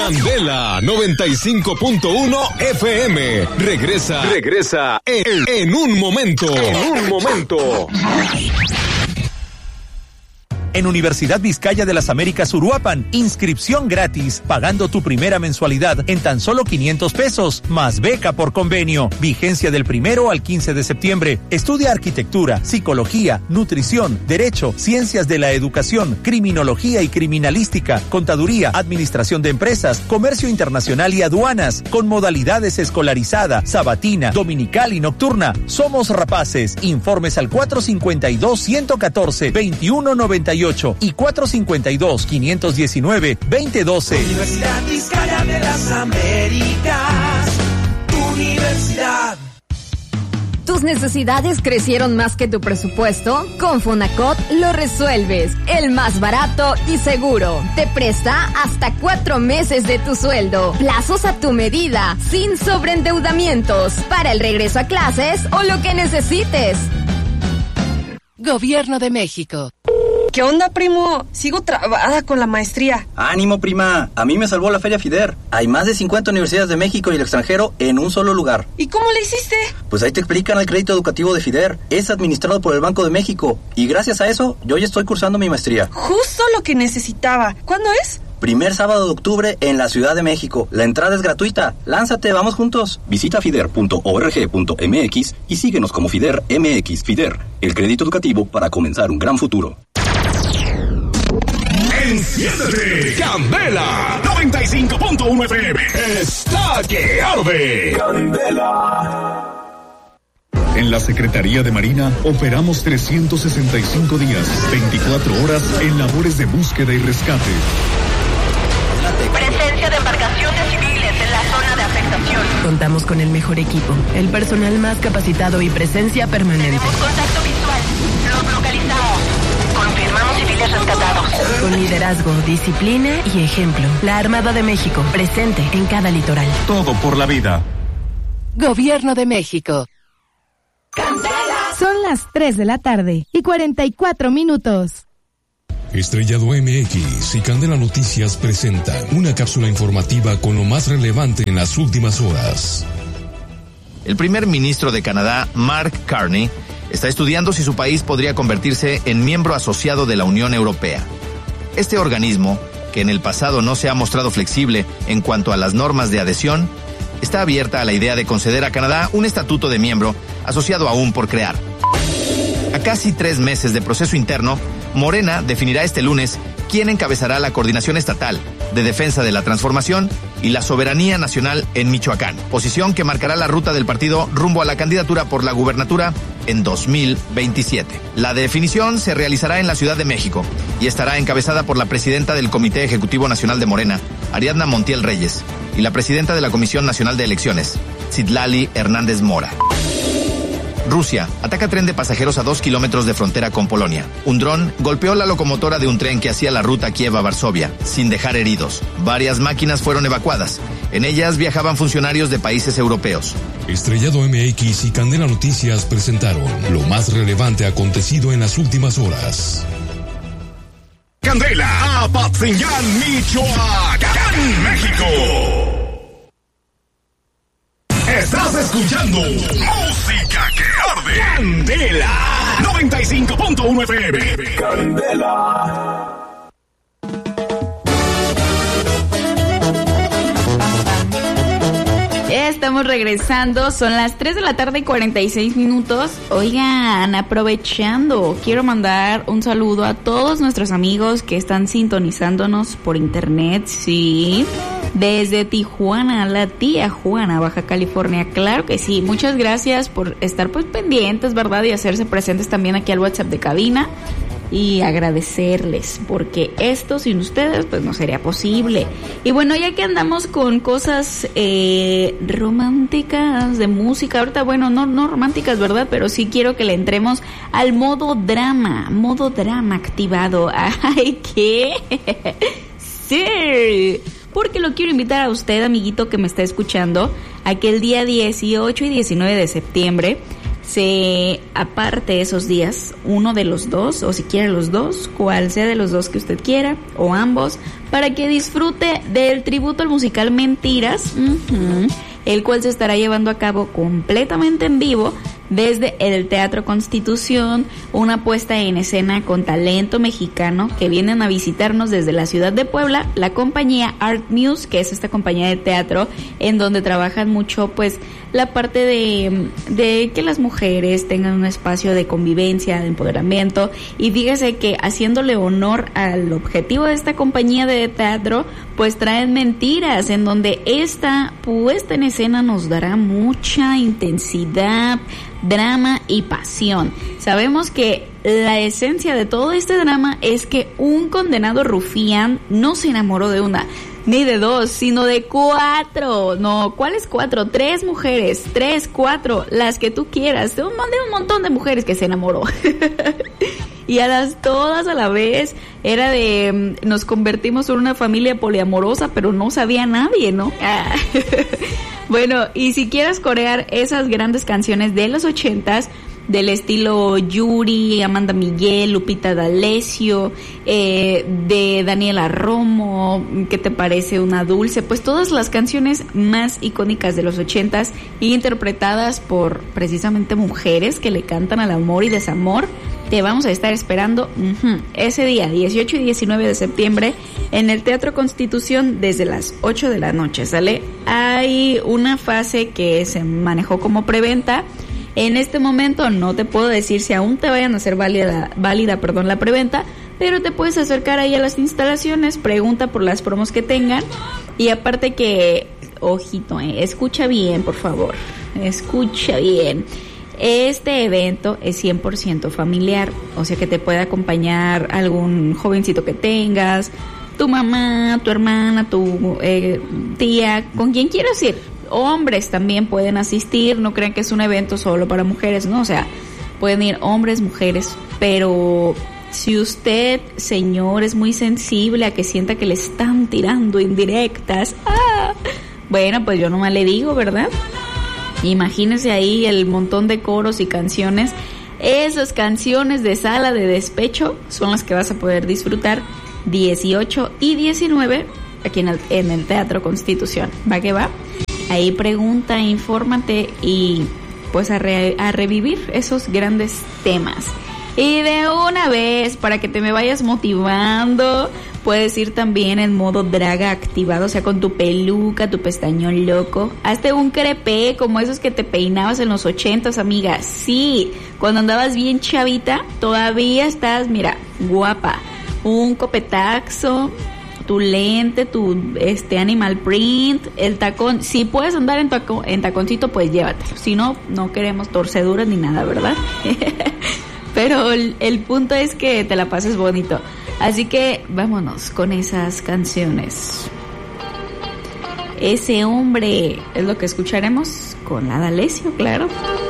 Candela 95.1 FM. Regresa en un momento. En Universidad Vizcaya de las Américas Uruapan, inscripción gratis, pagando tu primera mensualidad en tan solo 500 pesos, más beca por convenio. Vigencia del 1 al 15 de septiembre. Estudia arquitectura, psicología, nutrición, derecho, ciencias de la educación, criminología y criminalística, contaduría, administración de empresas, comercio internacional y aduanas, con modalidades escolarizada, sabatina, dominical y nocturna. Somos rapaces. Informes al 452-114-2198 y 452-519-2012. Universidad Vizcaya de las Américas. Universidad. ¿Tus necesidades crecieron más que tu presupuesto? Con Fonacot lo resuelves. El más barato y seguro. Te presta hasta 4 meses de tu sueldo. Plazos a tu medida, sin sobreendeudamientos. Para el regreso a clases o lo que necesites. Gobierno de México. ¿Qué onda, primo? Sigo trabada con la maestría. ¡Ánimo, prima! A mí me salvó la Feria FIDER. Hay más de 50 universidades de México y el extranjero en un solo lugar. ¿Y cómo le hiciste? Pues ahí te explican el crédito educativo de FIDER. Es administrado por el Banco de México. Y gracias a eso, yo ya estoy cursando mi maestría. Justo lo que necesitaba. ¿Cuándo es? Primer sábado de octubre en la Ciudad de México. La entrada es gratuita. Lánzate, vamos juntos. Visita fider.org.mx y síguenos como FIDER MX. FIDER, el crédito educativo para comenzar un gran futuro. Enciéndete, Candela 95.1 FM. Está que arde. Candela. En la Secretaría de Marina operamos 365 días, 24 horas en labores de búsqueda y rescate. Presencia de embarcaciones civiles en la zona de afectación. Contamos con el mejor equipo, el personal más capacitado y presencia permanente. Tenemos contacto visual. Los localizamos. Confirmamos civiles rescatados. Con liderazgo, disciplina y ejemplo. La Armada de México, presente en cada litoral. Todo por la vida. Gobierno de México. Son las 3 de la tarde y 44 minutos. Estrellado MX y Candela Noticias presentan una cápsula informativa con lo más relevante en las últimas horas. El primer ministro de Canadá, Mark Carney, está estudiando si su país podría convertirse en miembro asociado de la Unión Europea. Este organismo, que en el pasado no se ha mostrado flexible en cuanto a las normas de adhesión, está abierta a la idea de conceder a Canadá un estatuto de miembro asociado aún por crear. A casi 3 meses de proceso interno, Morena definirá este lunes quién encabezará la coordinación estatal de defensa de la transformación y la soberanía nacional en Michoacán, posición que marcará la ruta del partido rumbo a la candidatura por la gubernatura en 2027. La definición se realizará en la Ciudad de México y estará encabezada por la presidenta del Comité Ejecutivo Nacional de Morena, Ariadna Montiel Reyes, y la presidenta de la Comisión Nacional de Elecciones, Citlali Hernández Mora. Rusia ataca tren de pasajeros a 2 kilómetros de frontera con Polonia. Un dron golpeó la locomotora de un tren que hacía la ruta Kiev a Varsovia, sin dejar heridos. Varias máquinas fueron evacuadas. En ellas viajaban funcionarios de países europeos. Estrellado MX y Candela Noticias presentaron lo más relevante acontecido en las últimas horas. Candela, Apatzingán, Michoacán, México. Estás escuchando música que arde. Candela 95.1 FM. Candela. Estamos regresando, son las 3 de la tarde y 46 minutos. Oigan, aprovechando, quiero mandar un saludo a todos nuestros amigos que están sintonizándonos por internet, sí, desde Tijuana, la tía Juana, Baja California, claro que sí. Muchas gracias por estar pues pendientes, ¿verdad? Y hacerse presentes también aquí al WhatsApp de cabina. Y agradecerles, porque esto sin ustedes pues no sería posible. Y bueno, ya que andamos con cosas románticas de música, ahorita bueno, no románticas, ¿verdad? Pero sí quiero que le entremos al modo drama activado. ¡Ay, qué! ¡Sí! Porque lo quiero invitar a usted, amiguito que me está escuchando, a que el día 18 y 19 de septiembre se aparte esos días, uno de los dos, o si quiere los dos, cual sea de los dos que usted quiera, o ambos, para que disfrute del tributo al musical Mentiras, el cual se estará llevando a cabo completamente en vivo desde el Teatro Constitución, una puesta en escena con talento mexicano que vienen a visitarnos desde la ciudad de Puebla, la compañía Art Muse, que es esta compañía de teatro en donde trabajan mucho pues la parte de que las mujeres tengan un espacio de convivencia, de empoderamiento, y fíjese que haciéndole honor al objetivo de esta compañía de teatro, pues traen Mentiras, en donde esta puesta en escena nos dará mucha intensidad, drama y pasión. Sabemos que la esencia de todo este drama es que un condenado rufián no se enamoró de una ni de dos, sino de 4. No, ¿cuáles 4? 3 mujeres, 3, 4, las que tú quieras. De un montón de mujeres que se enamoró. Y todas a la vez era de nos convertimos en una familia poliamorosa, pero no sabía nadie, ¿no? Bueno, y si quieres corear esas grandes canciones de los 80s, del estilo Yuri, Amanda Miguel, Lupita D'Alessio, de Daniela Romo, ¿qué te parece? Una Dulce, pues todas las canciones más icónicas de los 80s, interpretadas por precisamente mujeres que le cantan al amor y desamor. Te vamos a estar esperando ese día, 18 y 19 de septiembre, en el Teatro Constitución desde las 8 de la noche, ¿sale? Hay una fase que se manejó como preventa. En este momento no te puedo decir si aún te vayan a hacer válida la preventa, pero te puedes acercar ahí a las instalaciones, pregunta por las promos que tengan, y aparte que, ojito, escucha bien, por favor, escucha bien. Este evento es 100% familiar, o sea que te puede acompañar algún jovencito que tengas, tu mamá, tu hermana, tu tía, con quien quieras ir. Hombres también pueden asistir, no crean que es un evento solo para mujeres, no, o sea, pueden ir hombres, mujeres, pero si usted, señor, es muy sensible a que sienta que le están tirando indirectas, bueno, pues yo nomás le digo, ¿verdad? Imagínese ahí el montón de coros y canciones. Esas canciones de sala de despecho son las que vas a poder disfrutar 18 y 19 aquí en el Teatro Constitución. ¿Va que va? Ahí pregunta, infórmate y pues a revivir esos grandes temas. Y de una vez, para que te me vayas motivando, puedes ir también en modo draga activado, o sea, con tu peluca, tu pestañón loco. Hazte un crepé como esos que te peinabas en los 80s, amiga. Sí, cuando andabas bien chavita, todavía estás, mira, guapa. Un copetaxo, tu lente, tu animal print, el tacón. Si puedes andar en taconcito, pues llévatelo. Si no, no queremos torceduras ni nada, ¿verdad? Pero el punto es que te la pases bonito. Así que vámonos con esas canciones. Ese hombre es lo que escucharemos con la D'Alessio, claro.